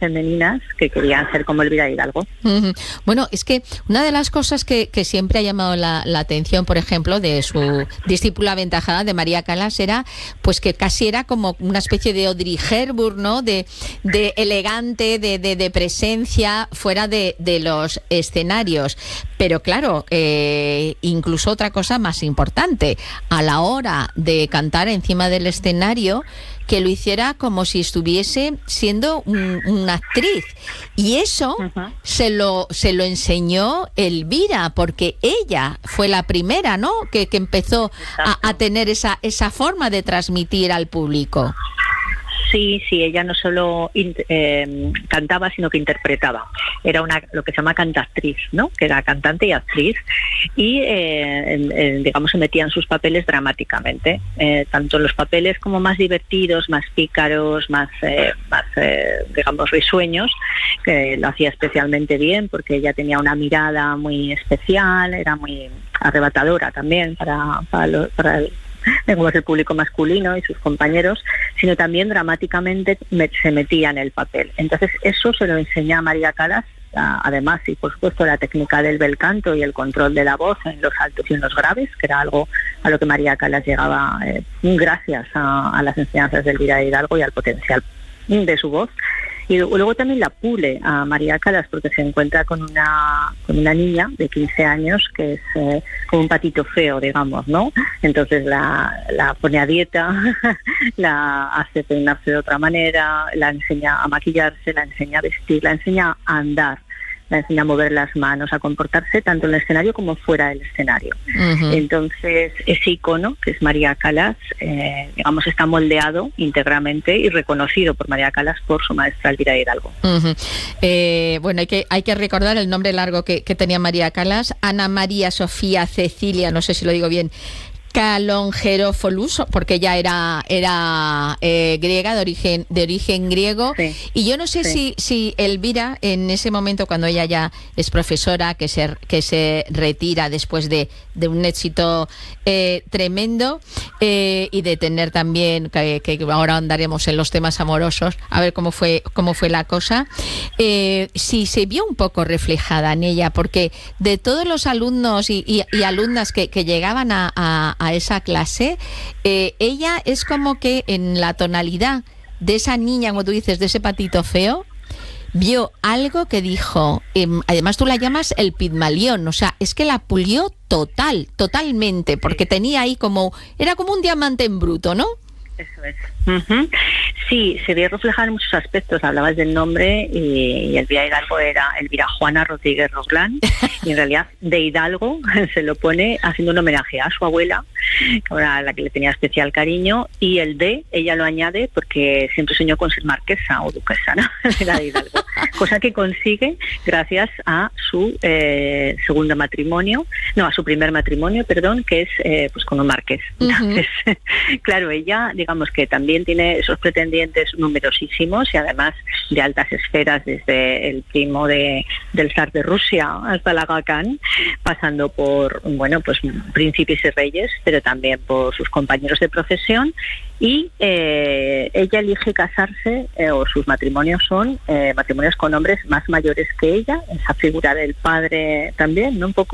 femeninas que querían ser como Elvira Hidalgo. Bueno, es que una de las cosas que siempre ha llamado la atención, por ejemplo, de su discípula aventajada, de María Callas, era pues que casi era como una especie de Audrey Hepburn, ¿no? De elegante, de presencia fuera de los escenarios. Pero claro, incluso otra cosa más importante, a la hora de cantar encima del escenario, que lo hiciera como si estuviese siendo una actriz. Y eso se lo enseñó Elvira, porque ella fue la primera, ¿no?, que empezó a tener esa forma de transmitir al público. Sí, ella no solo cantaba, sino que interpretaba. Era lo que se llama cantactriz, ¿no? Que era cantante y actriz. Y, digamos, se metía en sus papeles dramáticamente. Tanto los papeles como más divertidos, más pícaros, más digamos, risueños, que lo hacía especialmente bien, porque ella tenía una mirada muy especial, era muy arrebatadora también para el público masculino y sus compañeros, sino también dramáticamente se metía en el papel. Entonces eso se lo enseña a María Callas, además, y por supuesto la técnica del bel canto y el control de la voz en los altos y en los graves, que era algo a lo que María Callas llegaba gracias a las enseñanzas de Elvira Hidalgo y al potencial de su voz. Y luego también la pule a María Callas, porque se encuentra con una niña de 15 años que es como un patito feo, digamos, ¿no? Entonces la pone a dieta, la hace peinarse de otra manera, la enseña a maquillarse, la enseña a vestir, la enseña a andar, la enseña a mover las manos, a comportarse tanto en el escenario como fuera del escenario. Entonces, ese icono, que es María Callas, digamos, está moldeado íntegramente y reconocido por María Callas por su maestra Elvira Hidalgo. Bueno, hay que recordar el nombre largo que tenía María Callas: Ana María Sofía Cecilia, no sé si lo digo bien, Kalongeropoulos, porque ella era griega, de origen griego. Sí, y yo no sé si Elvira, en ese momento, cuando ella ya es profesora, que se retira después de un éxito tremendo, y de tener también, que ahora andaremos en los temas amorosos, a ver cómo fue la cosa, si se vio un poco reflejada en ella, porque de todos los alumnos y alumnas que llegaban a esa clase, ella es como que en la tonalidad de esa niña, como tú dices, de ese patito feo, vio algo que dijo, además tú la llamas el Pigmalión, o sea, es que la pulió totalmente, porque tenía ahí era como un diamante en bruto, ¿no? Eso es. Sí, se ve reflejado en muchos aspectos. Hablabas del nombre y Elvira Hidalgo era Elvira Juana Rodríguez Roglán, y en realidad de Hidalgo se lo pone haciendo un homenaje a su abuela, a la que le tenía especial cariño, y el de ella lo añade porque siempre soñó con ser marquesa o duquesa, ¿no? Era de Hidalgo, cosa que consigue gracias a su segundo matrimonio, no, a su primer matrimonio, perdón, que es pues con un marqués. Entonces, claro, ella, digamos que también tiene esos pretendientes numerosísimos y además de altas esferas, desde el primo del zar de Rusia hasta el Aga Khan, pasando por, bueno, pues príncipes y reyes, pero también por sus compañeros de profesión. Y ella elige casarse, o sus matrimonios son matrimonios con hombres más mayores que ella, esa figura del padre también, ¿no? Un poco